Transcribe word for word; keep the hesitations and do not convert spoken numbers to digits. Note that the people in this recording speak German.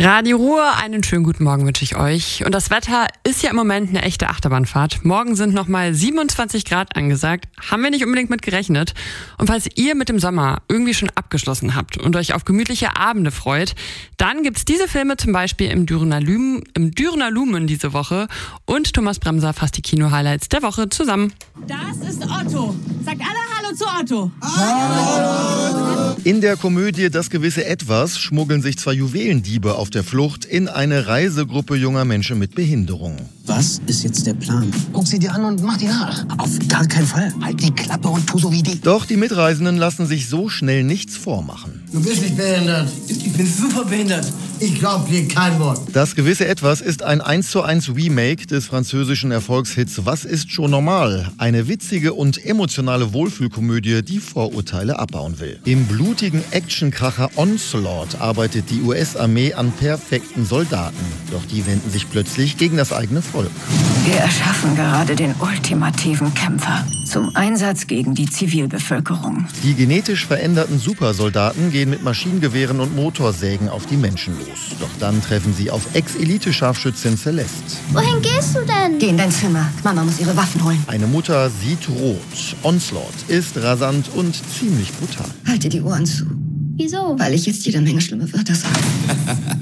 Radio Ruhr, einen schönen guten Morgen wünsche ich euch. Und das Wetter ist ja im Moment eine echte Achterbahnfahrt. Morgen sind nochmal siebenundzwanzig Grad angesagt. Haben wir nicht unbedingt mit gerechnet. Und falls ihr mit dem Sommer irgendwie schon abgeschlossen habt und euch auf gemütliche Abende freut, dann gibt's diese Filme zum Beispiel im Dürener, Lüm, im Dürener Lumen diese Woche. Und Thomas Bremser fasst die Kino-Highlights der Woche zusammen. Das ist Otto. Sagt alle Hallo zu Otto. Hallo. In der Komödie Das gewisse Etwas schmuggeln sich zwei Juwelendiebe auf der Flucht in eine Reisegruppe junger Menschen mit Behinderung. Was ist jetzt der Plan? Guck sie dir an und mach die nach. Auf gar keinen Fall. Halt die Klappe und tu so wie die. Doch die Mitreisenden lassen sich so schnell nichts vormachen. Du bist nicht behindert. Ich bin super behindert. Ich glaub dir kein Wort. Das gewisse Etwas ist ein eins zu eins Remake des französischen Erfolgshits Was ist schon normal? Eine witzige und emotionale Wohlfühlkomödie, die Vorurteile abbauen will. Im blutigen Actionkracher Onslaught arbeitet die U S-Armee an perfekten Soldaten. Doch die wenden sich plötzlich gegen das eigene Volk. Wir erschaffen gerade den ultimativen Kämpfer zum Einsatz gegen die Zivilbevölkerung. Die genetisch veränderten Supersoldaten gehen mit Maschinengewehren und Motorsägen auf die Menschen los. Doch dann treffen sie auf Ex-Elite-Scharfschützin Celeste. Wohin gehst du denn? Geh in dein Zimmer. Mama muss ihre Waffen holen. Eine Mutter sieht rot. Onslaught ist rasant und ziemlich brutal. Halte die Ohren zu. Wieso? Weil ich jetzt jede Menge schlimme Wörter sage.